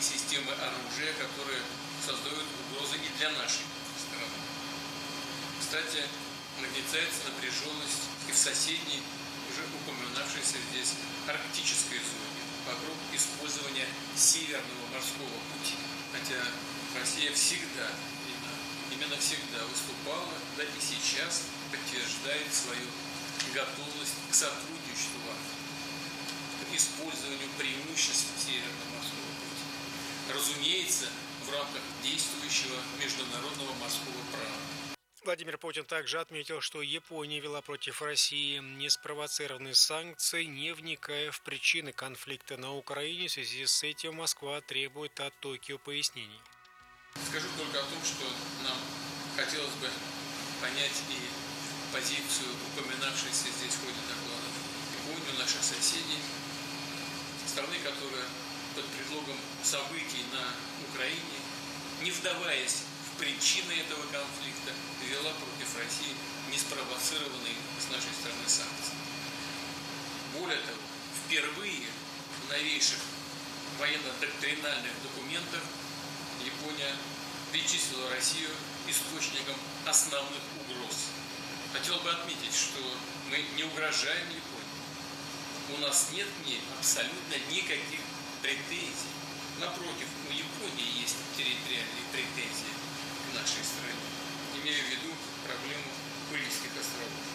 системы оружия, которые создают угрозы и для нашей страны. Кстати, нагнетается напряженность и в соседней, уже упоминавшейся здесь, арктической зоне, вокруг использования Северного морского пути. Хотя Россия всегда, именно всегда выступала, да и сейчас подтверждает свою готовность к сотрудничеству в Арктике, к использованию преимуществ Северного морского пути. Разумеется, в рамках действующего международного морского права. Владимир Путин также отметил, что Япония вела против России неспровоцированные санкции, не вникая в причины конфликта на Украине. В связи с этим Москва требует от Токио пояснений. Скажу только о том, что нам хотелось бы понять и позицию, упоминавшейся здесь в ходе докладов, Японию, наших соседей, страны, которая под предлогом событий на Украине, не вдаваясь в причины этого конфликта, ввела против России неспровоцированные с нашей стороны санкции. Более того, впервые в новейших военно-доктринальных документах Япония причислила Россию источником основных угроз. Хотел бы отметить, что мы не угрожаем Японии. У нас нет к ней абсолютно никаких претензий. Напротив, у Японии есть территориальные претензии к нашей стране. Имею в виду проблему Курильских островов.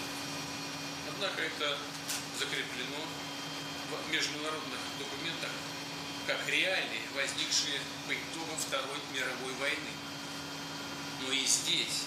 Однако это закреплено в международных документах как реалии, возникшие по итогам Второй мировой войны. Но и здесь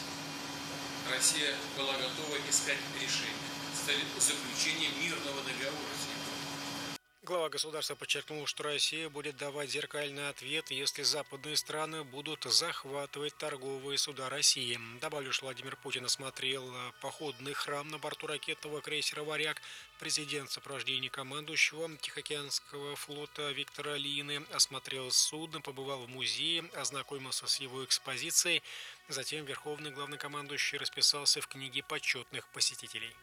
Россия была готова искать решение с целью заключения мирного договора с Японией. Глава государства подчеркнул, что Россия будет давать зеркальный ответ, если западные страны будут захватывать торговые суда России. Добавлю, что Владимир Путин осмотрел походный храм на борту ракетного крейсера «Варяг». Президент в сопровождении командующего Тихоокеанского флота Виктора Лины осмотрел судно, побывал в музее, ознакомился с его экспозицией. Затем верховный главнокомандующий расписался в книге почетных посетителей.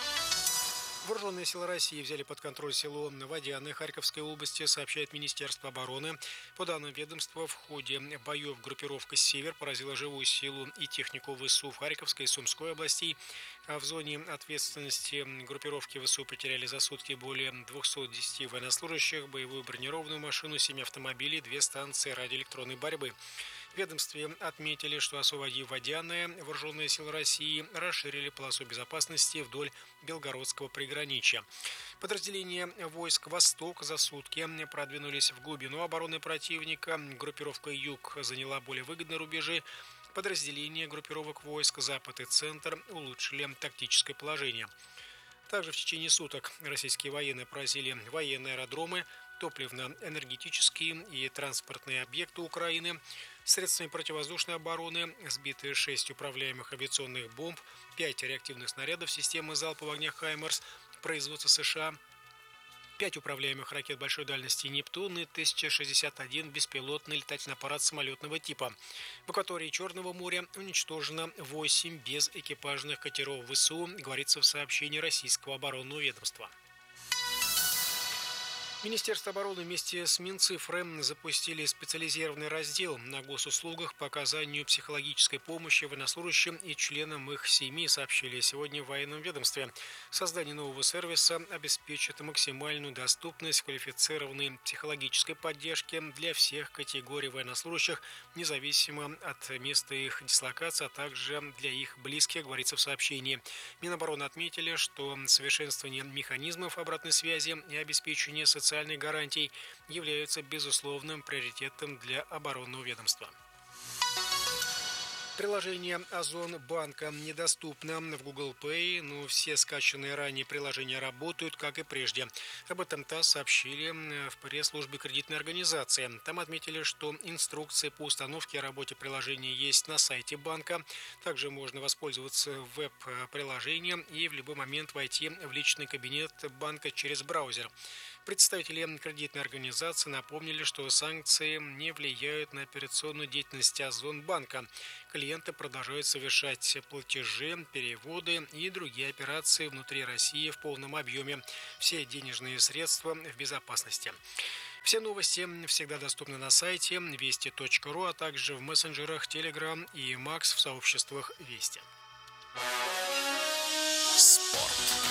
Вооруженные силы России взяли под контроль село Водяное Харьковской области, сообщает Министерство обороны. По данным ведомства, в ходе боев группировка «Север» поразила живую силу и технику ВСУ в Харьковской и Сумской областей. А в зоне ответственности группировки ВСУ потеряли за сутки более 210 военнослужащих, боевую бронированную машину, 7 автомобилей, 2 станции радиоэлектронной борьбы. В ведомстве отметили, что освободив Водяное, вооруженные силы России расширили полосу безопасности вдоль Белгородского приграничья. Подразделения войск «Восток» за сутки продвинулись в глубину обороны противника. Группировка «Юг» заняла более выгодные рубежи. Подразделения группировок войск «Запад» и «Центр» улучшили тактическое положение. Также в течение суток российские военные поразили военные аэродромы, топливно-энергетические и транспортные объекты Украины. Средствами противовоздушной обороны сбиты 6 управляемых авиационных бомб, 5 реактивных снарядов системы залпового огня «Хаймерс» производства США, 5 управляемых ракет большой дальности «Нептун» и 1061 беспилотный летательный аппарат самолетного типа. В акватории Черного моря уничтожено 8 безэкипажных катеров ВСУ, говорится в сообщении российского оборонного ведомства. Министерство обороны вместе с Минцифрой запустили специализированный раздел на госуслугах по оказанию психологической помощи военнослужащим и членам их семей, сообщили сегодня в военном ведомстве. Создание нового сервиса обеспечит максимальную доступность квалифицированной психологической поддержки для всех категорий военнослужащих, независимо от места их дислокации, а также для их близких, говорится в сообщении. Минобороны отметили, что совершенствование механизмов обратной связи и обеспечение социальных гарантий являются безусловным приоритетом для оборонного ведомства. Приложение Озон банка недоступно в Google Play, но все скачанные ранее приложения работают, как и прежде. Об этом ТАСС сообщили в пресс-службе кредитной организации. Там отметили, что инструкции по установке и работе приложения есть на сайте банка. Также можно воспользоваться веб-приложением и в любой момент войти в личный кабинет банка через браузер. Представители кредитной организации напомнили, что санкции не влияют на операционную деятельность Озонбанка. Клиенты продолжают совершать платежи, переводы и другие операции внутри России в полном объеме. Все денежные средства в безопасности. Все новости всегда доступны на сайте вести.ру, а также в мессенджерах Telegram и Max в сообществах Вести. Спорт.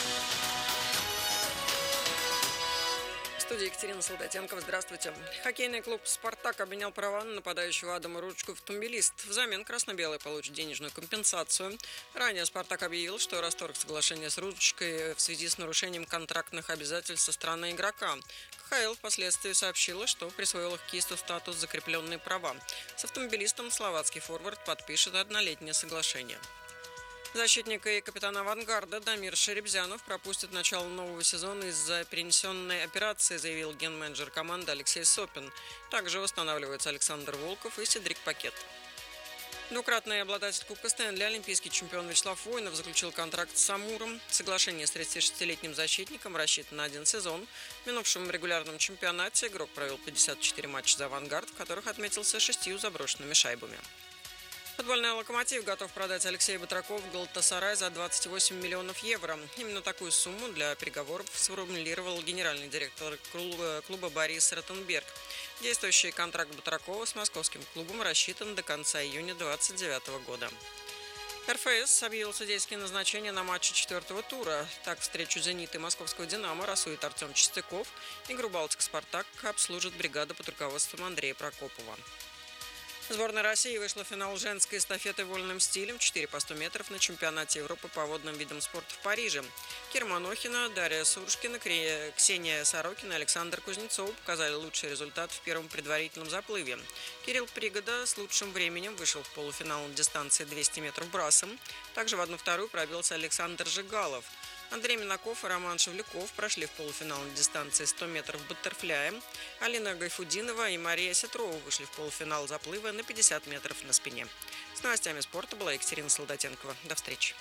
В студии Екатерина Солдатенкова. Здравствуйте. Хоккейный клуб «Спартак» обменял права на нападающего Адама Рудочку в «Томбилист». Взамен красно-белый получит денежную компенсацию. Ранее «Спартак» объявил, что расторг соглашения с Рудочкой в связи с нарушением контрактных обязательств со стороны игрока. КХЛ впоследствии сообщила, что присвоила хоккеисту статус «закрепленные права». С «Автомобилистом» словацкий форвард подпишет однолетнее соглашение. Защитник и капитан «Авангарда» Дамир Шеребзянов пропустит начало нового сезона из-за перенесенной операции, заявил ген-менеджер команды Алексей Сопин. Также восстанавливаются Александр Волков и Седрик Пакет. Двукратный обладатель Кубка Стэнли, олимпийский чемпион Вячеслав Воинов заключил контракт с «Амуром». Соглашение с 36-летним защитником рассчитано на один сезон. В минувшем регулярном чемпионате игрок провел 54 матча за «Авангард», в которых отметился 6 заброшенными шайбами. Футбольный «Локомотив» готов продать Алексея Батракова в «Галатасарай» за 28 миллионов евро. Именно такую сумму для переговоров сформулировал генеральный директор клуба Борис Ротенберг. Действующий контракт Батракова с московским клубом рассчитан до конца июня 2029 года. РФС объявил судейские назначения на матче 4-го тура. Так, встречу «Зенита» и московского «Динамо» рассудит Артем Чистяков. Игру «Балтика-Спартак» обслужит бригада под руководством Андрея Прокопова. Сборная России вышла в финал женской эстафеты вольным стилем 4 по 100 метров на чемпионате Европы по водным видам спорта в Париже. Кира Манохина, Дарья Суршкина, Ксения Сорокина и Александр Кузнецов показали лучший результат в первом предварительном заплыве. Кирилл Пригода с лучшим временем вышел в полуфинал на дистанции 200 метров брасом. Также в 1/2 пробился Александр Жигалов. Андрей Минаков и Роман Шевлюков прошли в полуфинал на дистанции 100 метров баттерфляем. Алина Гайфудинова и Мария Сетрова вышли в полуфинал заплыва на 50 метров на спине. С новостями спорта была Екатерина Солдатенкова. До встречи.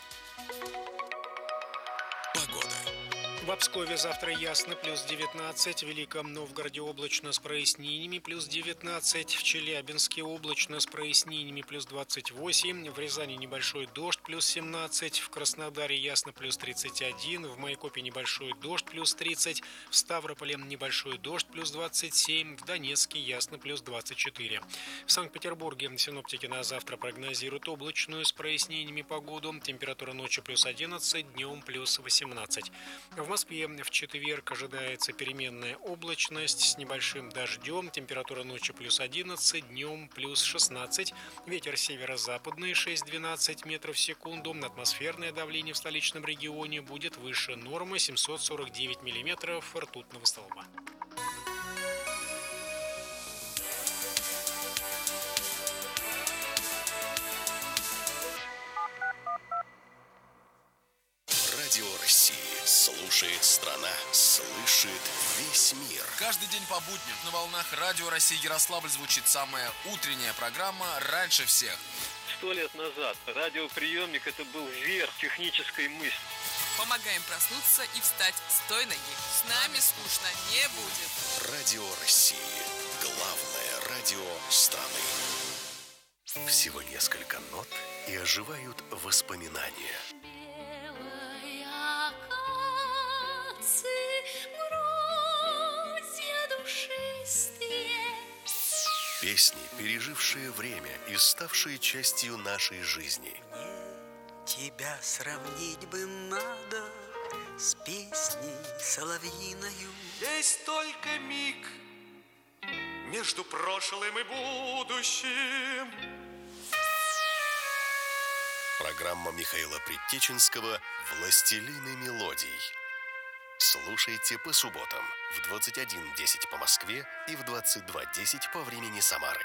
Погода. В Пскове завтра ясно, плюс 19, в Великом Новгороде облачно с прояснениями, плюс 19, в Челябинске облачно с прояснениями, плюс 28, в Рязани небольшой дождь, плюс 17, в Краснодаре ясно, плюс 31, в Майкопе небольшой дождь, плюс 30, в Ставрополе небольшой дождь, плюс 27, в Донецке ясно, плюс 24. В Санкт-Петербурге синоптики на завтра прогнозируют облачную с прояснениями погоду, температура ночью плюс 11, днем плюс 18. В Москве в четверг ожидается переменная облачность с небольшим дождем. Температура ночью плюс 11, днем плюс 16. Ветер северо-западный 6-12 метров в секунду. Атмосферное давление в столичном регионе будет выше нормы 749 миллиметров ртутного столба. Радио России слушает страна, слышит весь мир. Каждый день по будням на волнах Радио России Ярославль звучит самая утренняя программа «Раньше всех». 100 лет назад радиоприемник – это был верх технической мысли. Помогаем проснуться и встать с той ноги. С нами скучно не будет. Радио России. Главное радио страны. Всего несколько нот и оживают воспоминания. Песни, пережившие время и ставшие частью нашей жизни. Мне тебя сравнить бы надо с песней соловьиною. Есть только миг между прошлым и будущим. Программа Михаила Предтеченского «Властелины мелодий». Слушайте по субботам в 21:10 по Москве и в 22:10 по времени Самары.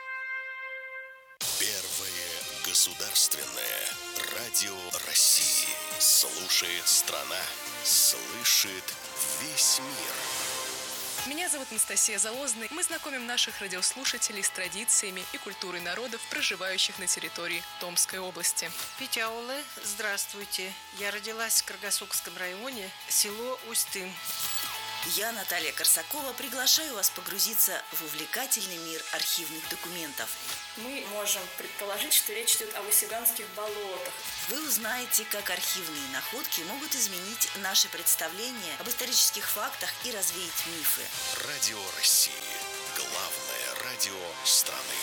Первое государственное радио России. Слушает страна, слышит весь мир. Меня зовут Анастасия Залозная. Мы знакомим наших радиослушателей с традициями и культурой народов, проживающих на территории Томской области. Питяулы, здравствуйте. Я родилась в Каргасокском районе, село Устын. Я, Наталья Корсакова, приглашаю вас погрузиться в увлекательный мир архивных документов. Мы можем предположить, что речь идет о Васюганских болотах. Вы узнаете, как архивные находки могут изменить наше представление об исторических фактах и развеять мифы. Радио России. Главное радио страны.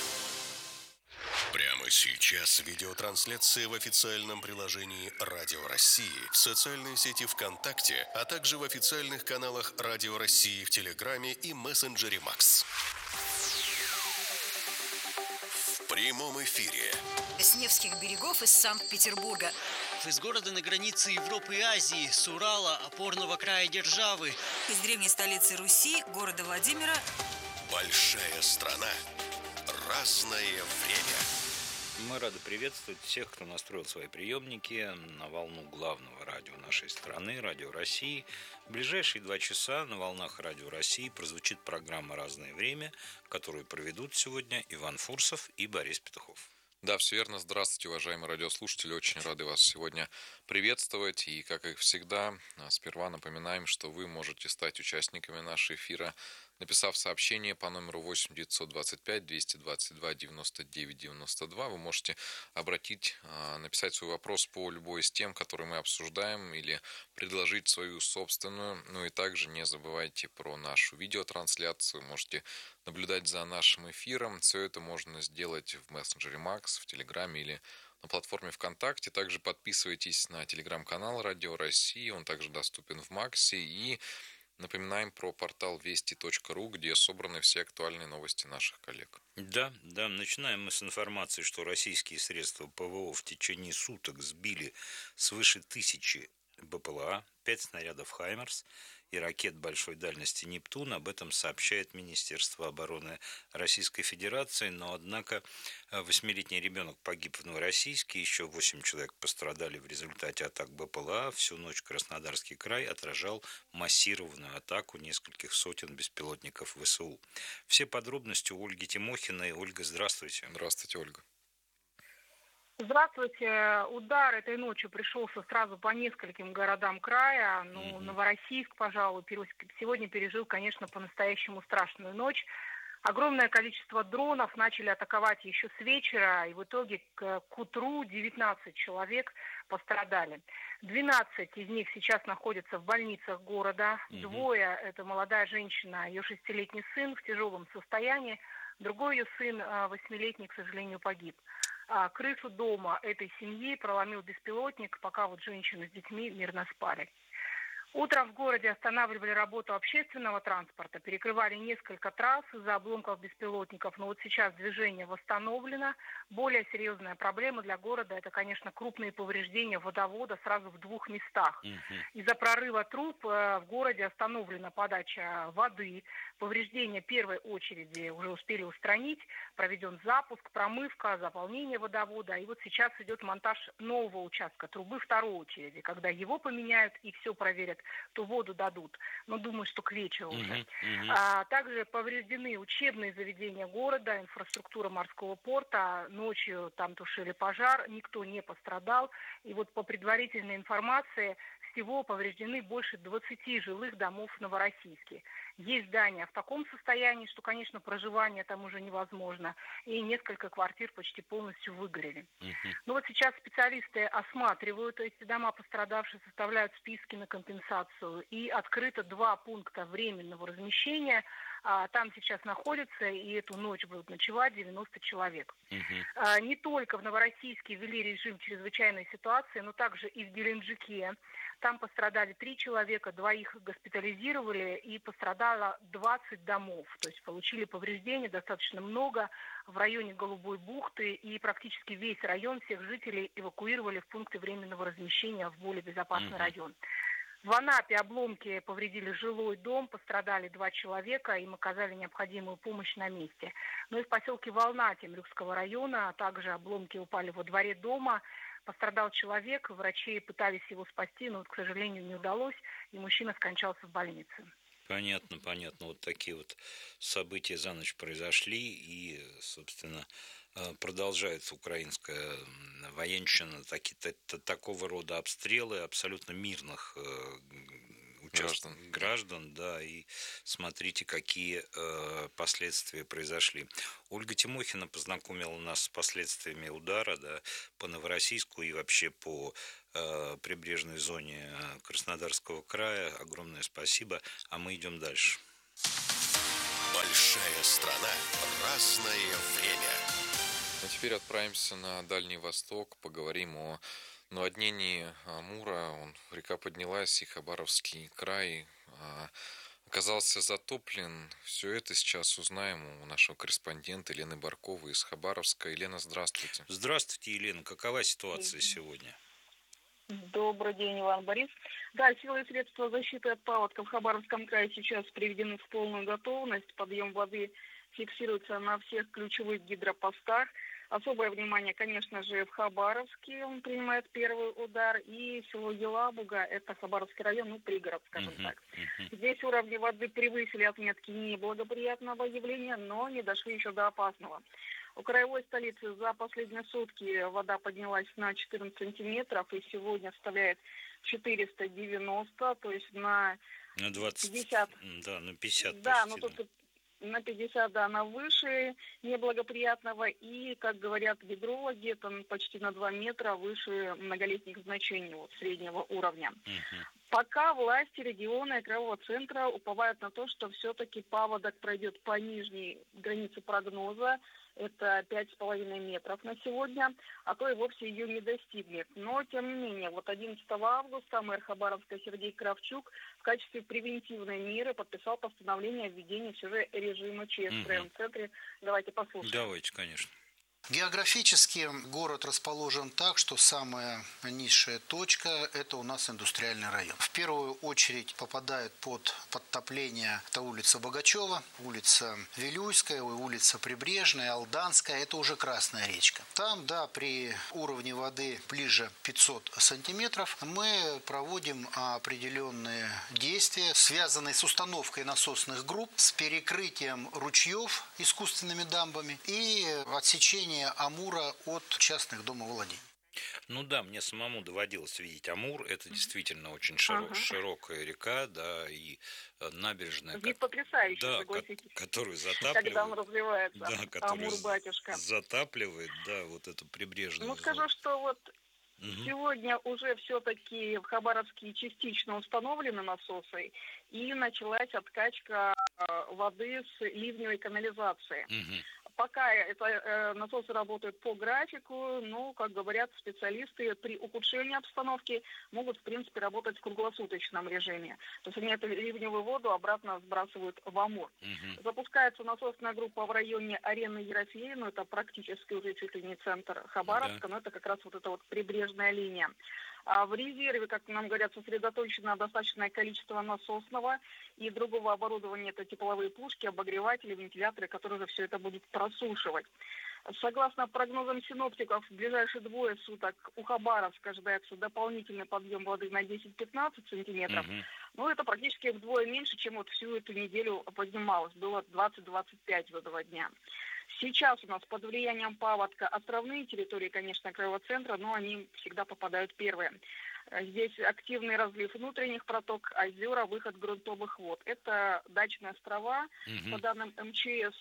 Прямо сейчас видеотрансляция в официальном приложении Радио России, в социальной сети ВКонтакте, а также в официальных каналах Радио России в Телеграме и мессенджере Макс. В прямом эфире. С Невских берегов из Санкт-Петербурга. Из города на границе Европы и Азии, с Урала, опорного края державы. Из древней столицы Руси, города Владимира. Большая страна. Разное время. Мы рады приветствовать всех, кто настроил свои приемники на волну главного радио нашей страны, Радио России. В ближайшие 2 часа на волнах Радио России прозвучит программа «Разное время», которую проведут сегодня Иван Фурсов и Борис Петухов. Да, все верно. Здравствуйте, уважаемые радиослушатели. Очень рады вас сегодня приветствовать. И, как и всегда, сперва напоминаем, что вы можете стать участниками нашего эфира, написав сообщение по номеру 8 925 222 99 92. Вы можете написать свой вопрос по любой из тем, которые мы обсуждаем, или предложить свою собственную. Ну и также не забывайте про нашу видеотрансляцию. Можете наблюдать за нашим эфиром. Все это можно сделать в мессенджере Макс, в Телеграме или на платформе ВКонтакте. Также подписывайтесь на телеграм-канал Радио России. Он также доступен в Максе. И напоминаем про портал вести.ру, где собраны все актуальные новости наших коллег. Да, начинаем мы с информации, что российские средства ПВО в течение суток сбили свыше 1000 БПЛА, 5 снарядов «Хаймерс» и ракет большой дальности «Нептун». Об этом сообщает Министерство обороны Российской Федерации. Но, однако, 8-летний ребенок погиб в Новороссийске, еще 8 человек пострадали в результате атак БПЛА. Всю ночь Краснодарский край отражал массированную атаку нескольких сотен беспилотников ВСУ. Все подробности у Ольги Тимохиной. Ольга, здравствуйте. Здравствуйте, Ольга. Здравствуйте. Удар этой ночью пришелся сразу по нескольким городам края. Новороссийск, пожалуй, сегодня пережил, конечно, по-настоящему страшную ночь. Огромное количество дронов начали атаковать еще с вечера, и в итоге к утру 19 человек пострадали. 12 из них сейчас находятся в больницах города. 2 – это молодая женщина, ее 6-летний сын в тяжелом состоянии. Другой ее сын, 8-летний, к сожалению, погиб. Крышу дома этой семьи проломил беспилотник, пока женщины с детьми мирно спали. Утром в городе останавливали работу общественного транспорта, перекрывали несколько трасс из-за обломков беспилотников, но сейчас движение восстановлено. Более серьезная проблема для города – это, конечно, крупные повреждения водовода сразу в 2 местах. Из-за прорыва труб в городе остановлена подача воды. Повреждения первой очереди уже успели устранить. Проведен запуск, промывка, заполнение водовода. И сейчас идет монтаж нового участка трубы второй очереди. Когда его поменяют и все проверят, то воду дадут. Но думаю, что к вечеру уже. Также повреждены учебные заведения города, инфраструктура морского порта. Ночью там тушили пожар, никто не пострадал. И по предварительной информации, всего повреждены больше 20 жилых домов в Новороссийске. Есть здания в таком состоянии, что, конечно, проживание там уже невозможно. И несколько квартир почти полностью выгорели. Но сейчас специалисты осматривают эти дома пострадавшие, составляют списки на компенсацию. И открыто 2 пункта временного размещения. Там сейчас находятся, и эту ночь будут ночевать 90 человек. Не только в Новороссийске ввели режим чрезвычайной ситуации, но также и в Геленджике. Там пострадали 3 человека, 2 их госпитализировали, и пострадало 20 домов. То есть получили повреждения достаточно много в районе Голубой бухты, и практически весь район, всех жителей эвакуировали в пункты временного размещения в более безопасный район. В Анапе обломки повредили жилой дом, пострадали 2 человека, им оказали необходимую помощь на месте. Но и в поселке Волна Темрюкского района также обломки упали во дворе дома. Пострадал человек, врачи пытались его спасти, но, к сожалению, не удалось, и мужчина скончался в больнице. Понятно. Вот такие события за ночь произошли, и, собственно, продолжается украинская военщина, такого рода обстрелы абсолютно мирных граждан, да, и смотрите, какие последствия произошли. Ольга Тимохина познакомила нас с последствиями удара, да, по Новороссийску и вообще по прибрежной зоне Краснодарского края. Огромное спасибо, а мы идем дальше. Большая страна, разное время. А теперь отправимся на Дальний Восток, поговорим о наводнении Амура. Река поднялась, и Хабаровский край оказался затоплен. Все это сейчас узнаем у нашего корреспондента Елены Барковой из Хабаровска. Елена, здравствуйте. Здравствуйте, Елена. Какова ситуация сегодня? Добрый день, Иван Борис. Да, силы и средства защиты от паводка в Хабаровском крае сейчас приведены в полную готовность. Подъем воды фиксируется на всех ключевых гидропостах. Особое внимание, конечно же, в Хабаровске он принимает первый удар. И село Елабуга, это Хабаровский район, пригород, скажем так. Здесь уровни воды превысили отметки неблагоприятного явления, но не дошли еще до опасного. У краевой столицы за последние сутки вода поднялась на 14 сантиметров и сегодня составляет 490, то есть на 20, 50. Да, на 50. Да, почти, но тут на 50, да, она выше неблагоприятного. И, как говорят гидрологи, это почти на 2 метра выше многолетних значений среднего уровня. Пока власти региона и краевого центра уповают на то, что все-таки паводок пройдет по нижней границе прогноза. Это 5,5 метров на сегодня, а то и вовсе ее не достигнет. Но, тем не менее, 11 августа мэр Хабаровска Сергей Кравчук в качестве превентивной меры подписал постановление о введении все же режима ЧС в краевом центре. Давайте послушаем. Давайте, конечно. Географически город расположен так, что самая низшая точка – это у нас индустриальный район. В первую очередь попадает под подтопление это улица Богачева, улица Вилюйская, улица Прибрежная, Алданская – это уже Красная речка. Там, да, при уровне воды ближе 500 сантиметров мы проводим определенные действия, связанные с установкой насосных групп, с перекрытием ручьев искусственными дамбами и отсечением Амура от частных домовладений. Ну да, мне самому доводилось видеть Амур. Это действительно очень широкая река, да, и набережная. Вид потрясающий, да, согласитесь. Который затапливает. Когда он развивается, да, который Амур-батюшка. Затапливает, да, вот эту прибрежную зону. Скажу, что сегодня уже все-таки в Хабаровске частично установлены насосы, и началась откачка воды с ливневой канализации. Пока насосы работают по графику, но, как говорят специалисты, при ухудшении обстановки могут, в принципе, работать в круглосуточном режиме. То есть они эту ливневую воду обратно сбрасывают в Амур. Запускается насосная группа в районе арены Ерофея, это практически уже чуть ли не центр Хабаровска, но это как раз эта прибрежная линия. А в резерве, как нам говорят, сосредоточено достаточное количество насосного и другого оборудования. Это тепловые пушки, обогреватели, вентиляторы, которые уже все это будут просушивать. Согласно прогнозам синоптиков, в ближайшие 2 суток у Хабаровска ожидается дополнительный подъем воды на 10-15 сантиметров. Но это практически вдвое меньше, чем всю эту неделю поднималось. Было 20-25 за 2 дня. Сейчас у нас под влиянием паводка островные территории, конечно, краевого центра, но они всегда попадают первые. Здесь активный разлив внутренних проток, озера, выход грунтовых вод. Это дачные острова. По данным МЧС,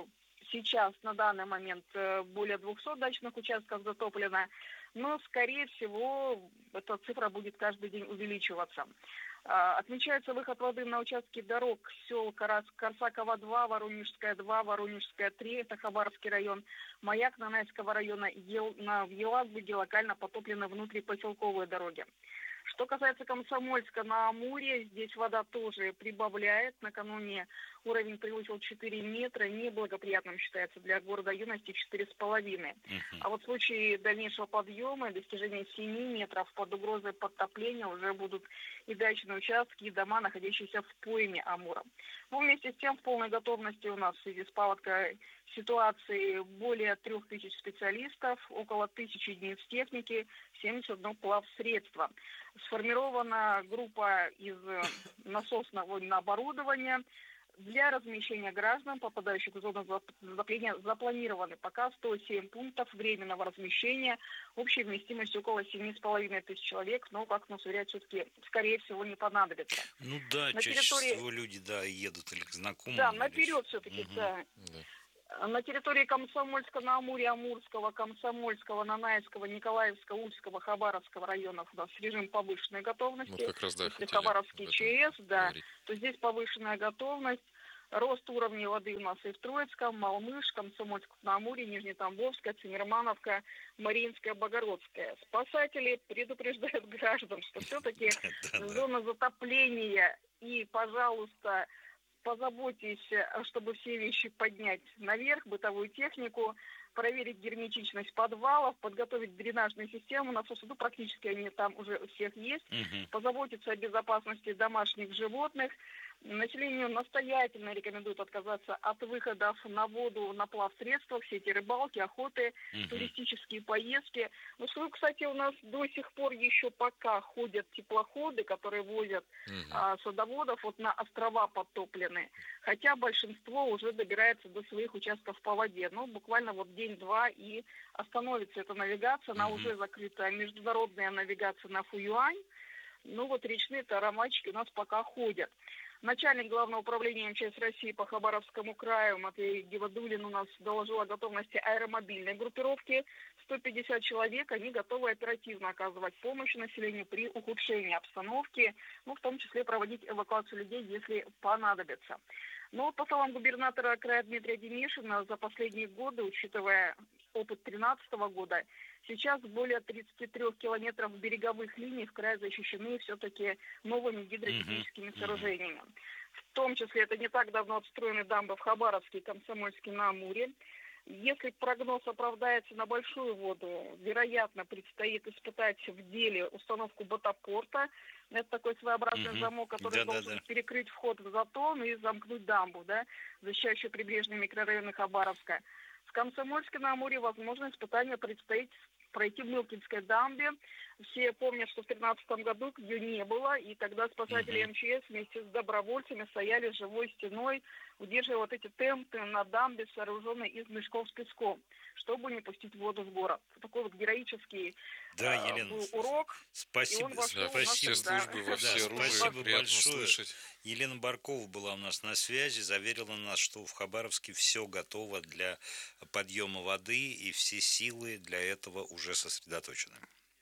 сейчас на данный момент более 200 дачных участков затоплено, но, скорее всего, эта цифра будет каждый день увеличиваться. Отмечается выход воды на участки дорог сел Корсакова-2, Воронежская 2, Воронежская 3, это Хабаровский район, Маяк Нанайского района, в Елабуге локально потоплены внутрипоселковые дороги. Что касается Комсомольска на Амуре, здесь вода тоже прибавляет. Накануне уровень превысил 4 метра. Неблагоприятным считается для города юности 4,5. А в случае дальнейшего подъема и достижения 7 метров под угрозой подтопления уже будут и дачные участки, и дома, находящиеся в пойме Амура. Вместе с тем в полной готовности у нас в связи с паводкой ситуации более 3000 специалистов, около 1000 единиц техники, 71 плавсредство. Сформирована группа из насосного оборудования, Для размещения граждан, попадающих в зону затопления, запланированы пока 107 пунктов временного размещения. Общей вместимость около 7,5 тысяч человек, но, как нас уверяют, все-таки, скорее всего, не понадобится. Ну да, чаще всего люди, да, едут или к знакомым. Да, наперед все-таки, да. На территории Комсомольска, на Амуре, Амурского, Комсомольского, Нанайского, Николаевского, Ульского, Хабаровского районов у нас режим повышенной готовности. Вот как раз, да, если Хабаровский ЧС, да, то здесь повышенная готовность. Рост уровня воды у нас и в Троицком, Малмыж, Комсомольск на Амуре, Нижнетамбовская, Циммермановка, Мариинская, Богородская. Спасатели предупреждают граждан, что все-таки зона затопления и, пожалуйста, позаботьтесь, чтобы все вещи поднять наверх, бытовую технику, проверить герметичность подвалов, подготовить дренажные системы, насосы, ну, практически они там уже у всех есть, позаботиться о безопасности домашних животных. Населению настоятельно рекомендуют отказаться от выходов на воду на плавсредствах, сети рыбалки, охоты, туристические поездки. Ну, кстати, у нас до сих пор еще пока ходят теплоходы, которые возят садоводов вот на острова подтопленные. Хотя большинство уже добирается до своих участков по воде. Ну, буквально вот день-два и остановится эта навигация. Она уже закрыта, международная навигация на Фуюань. Ну, вот речные тарамачки у нас пока ходят. Начальник Главного управления МЧС России по Хабаровскому краю Матвей Гивадулин у нас доложил о готовности аэромобильной группировки. 150 человек, они готовы оперативно оказывать помощь населению при ухудшении обстановки, ну, в том числе проводить эвакуацию людей, если понадобится. Но, по словам губернатора края Дмитрия Демишина, за последние годы, учитывая опыт 2013 года, сейчас более 33 километров береговых линий в крае защищены все-таки новыми гидротехническими сооружениями. В том числе это не так давно отстроены дамбы в Хабаровске и Комсомольске на Амуре. Если прогноз оправдается на большую воду, вероятно, предстоит испытать в деле установку ботопорта. Это такой своеобразный замок, который должен перекрыть вход в затон и замкнуть дамбу, да, защищающую прибрежные микрорайоны Хабаровска. В Комсомольске на Амуре возможно испытание предстоит пройти в Мылкинской дамбе. Все помнят, что в 2013 году ее не было, и тогда спасатели МЧС вместе с добровольцами стояли живой стеной, удерживая вот эти темпы на дамбе, сооруженной из мешков с песком, чтобы не пустить воду в город. Такой вот героический был урок. Спасибо, все службы во все оружие. Спасибо большое. Елена Баркова была у нас на связи, заверила нас, что в Хабаровске все готово для подъема воды, и все силы для этого уже сосредоточены.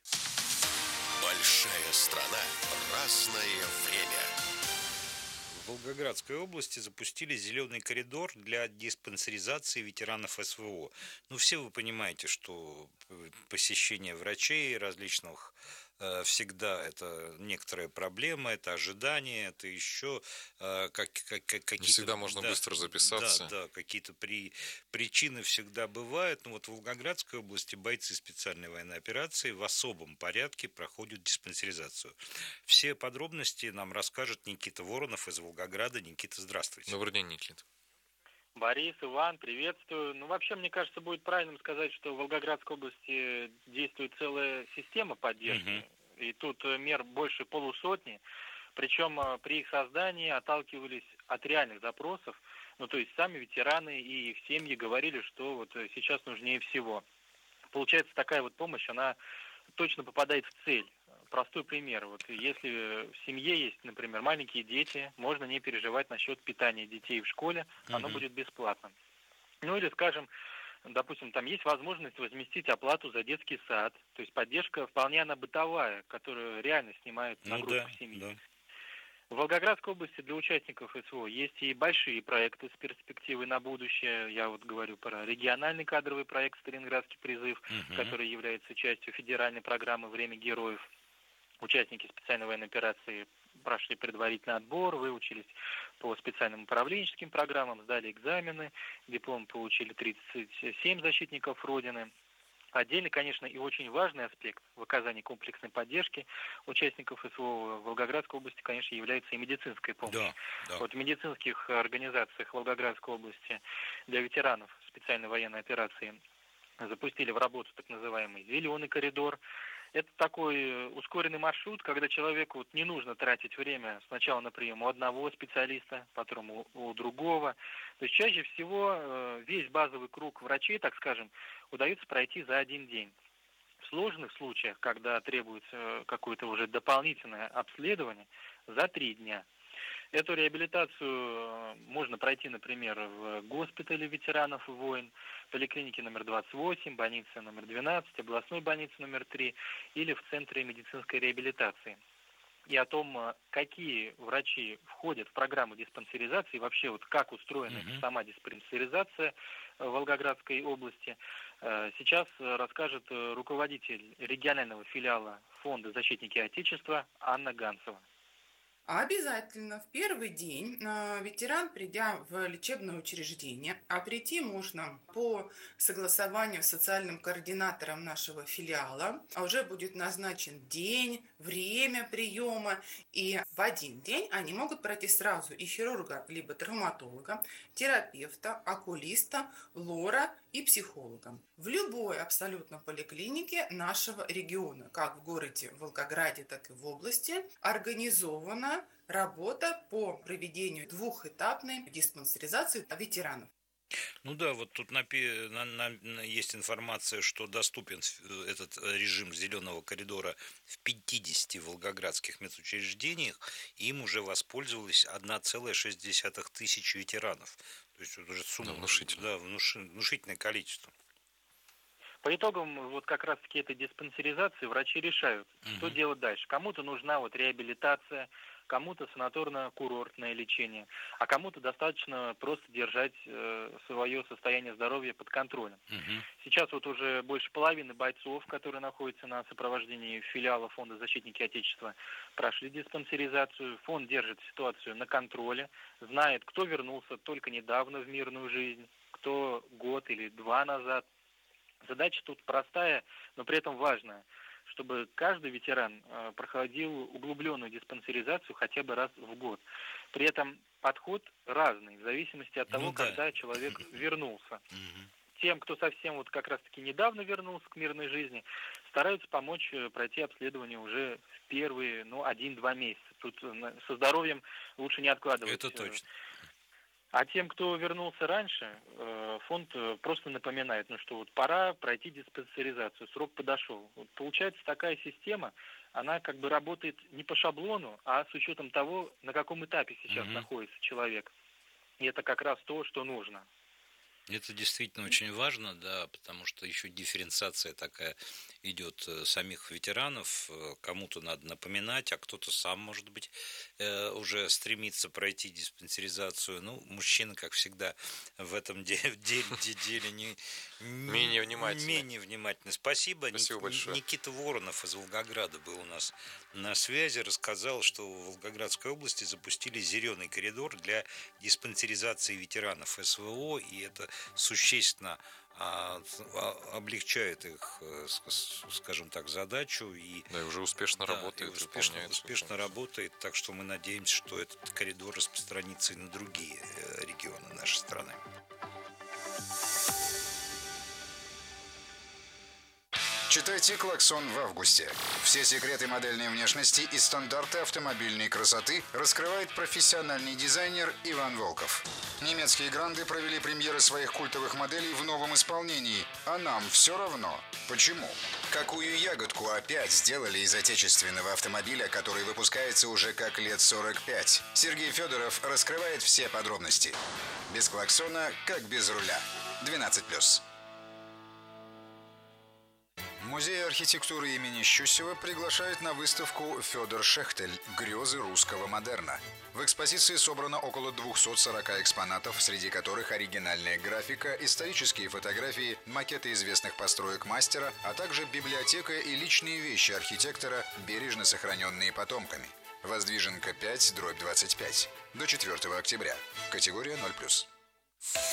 Большая страна, разное время. В Волгоградской области запустили зеленый коридор для диспансеризации ветеранов СВО. Ну, все вы понимаете, что посещение врачей различных всегда это некоторая проблема, это ожидание, это еще какие-то... Не всегда можно быстро записаться. Да, какие-то причины всегда бывают. Но вот в Волгоградской области бойцы специальной военной операции в особом порядке проходят диспансеризацию. Все подробности нам расскажет Никита Воронов из Волгограда. Никита, здравствуйте. Добрый день, Никита. Борис, Иван, приветствую. Ну, вообще, мне кажется, будет правильным сказать, что в Волгоградской области действует целая система поддержки. И тут мер больше полусотни. Причем при их создании отталкивались от реальных запросов. Ну, то есть сами ветераны и их семьи говорили, что вот сейчас нужнее всего. Получается, такая вот помощь, она точно попадает в цель. Простой пример. Вот если в семье есть, например, маленькие дети, можно не переживать насчет питания детей в школе, оно будет бесплатно. Ну или, скажем, допустим, там есть возможность возместить оплату за детский сад. То есть поддержка вполне она бытовая, которая реально снимает нагрузку семьи. Да. В Волгоградской области для участников СВО есть и большие проекты с перспективой на будущее. Я вот говорю про региональный кадровый проект «Сталинградский призыв», который является частью федеральной программы «Время героев». Участники специальной военной операции прошли предварительный отбор, выучились по специальным управленческим программам, сдали экзамены, диплом получили 37 защитников Родины. Отдельный, конечно, и очень важный аспект в оказании комплексной поддержки участников СВО в Волгоградской области, конечно, является и медицинская помощь. Да. Вот в медицинских организациях Волгоградской области для ветеранов специальной военной операции запустили в работу так называемый «Зеленый коридор». Это такой ускоренный маршрут, когда человеку не нужно тратить время сначала на прием у одного специалиста, потом у другого. То есть чаще всего весь базовый круг врачей, так скажем, удается пройти за один день. В сложных случаях, когда требуется какое-то уже дополнительное обследование, за 3 дня. Эту реабилитацию можно пройти, например, в госпитале ветеранов войн, поликлинике номер 28, больнице номер 12, областной больнице номер 3 или в Центре медицинской реабилитации. И о том, какие врачи входят в программу диспансеризации, и вообще вот как устроена сама диспансеризация в Волгоградской области, сейчас расскажет руководитель регионального филиала Фонда «Защитники Отечества» Анна Ганцева. Обязательно в первый день ветеран, придя в лечебное учреждение, а прийти можно по согласованию с социальным координатором нашего филиала, а уже будет назначен день, время приема, и в один день они могут пройти сразу и хирурга, либо травматолога, терапевта, окулиста, лора и психолога. В любой абсолютно поликлинике нашего региона, как в городе Волгограде, так и в области, организована работа по проведению двухэтапной диспансеризации ветеранов. Ну да, вот тут есть информация, что доступен этот режим зеленого коридора в 50 волгоградских медучреждениях, и им уже воспользовалось 1,6 тысячи ветеранов. То есть уже сумма внушительное количество. По итогам вот как раз-таки этой диспансеризации врачи решают, что делать дальше. Кому-то нужна вот реабилитация, кому-то санаторно-курортное лечение, а кому-то достаточно просто держать свое состояние здоровья под контролем. Сейчас вот уже больше половины бойцов, которые находятся на сопровождении филиала Фонда «Защитники Отечества», прошли диспансеризацию. Фонд держит ситуацию на контроле, знает, кто вернулся только недавно в мирную жизнь, кто год или 2 назад. Задача тут простая, но при этом важная, чтобы каждый ветеран проходил углубленную диспансеризацию хотя бы раз в год. При этом подход разный, в зависимости от того, когда человек вернулся. Тем, кто совсем вот как раз-таки недавно вернулся к мирной жизни, стараются помочь пройти обследование уже в первые 1-2 месяца. Тут со здоровьем лучше не откладывать. Это точно. А тем, кто вернулся раньше, фонд просто напоминает, что вот пора пройти диспансеризацию, срок подошел. Вот получается такая система, она как бы работает не по шаблону, а с учетом того, на каком этапе сейчас находится человек. И это как раз то, что нужно. Это действительно очень важно, да, потому что еще дифференциация такая идет самих ветеранов. Кому-то надо напоминать, а кто-то сам, может быть, уже стремится пройти диспансеризацию. Ну, мужчины, как всегда, в этом деле менее внимательны. Спасибо большое. Никита Воронов из Волгограда был у нас на связи, рассказал, что в Волгоградской области запустили зеленый коридор для диспансеризации ветеранов СВО, и это существенно облегчает их, скажем так, задачу. И уже успешно работает. Успешно работает, так что мы надеемся, что этот коридор распространится и на другие регионы нашей страны. Читайте «Клаксон» в августе. Все секреты модельной внешности и стандарты автомобильной красоты раскрывает профессиональный дизайнер Иван Волков. Немецкие гранды провели премьеры своих культовых моделей в новом исполнении, а нам все равно. Почему? Какую ягодку опять сделали из отечественного автомобиля, который выпускается уже как лет 45? Сергей Федоров раскрывает все подробности. Без клаксона, как без руля. 12+. Музей архитектуры имени Щусева приглашает на выставку «Федор Шехтель. Грезы русского модерна». В экспозиции собрано около 240 экспонатов, среди которых оригинальная графика, исторические фотографии, макеты известных построек мастера, а также библиотека и личные вещи архитектора, бережно сохраненные потомками. Воздвиженка 5/25. До 4 октября. Категория 0+.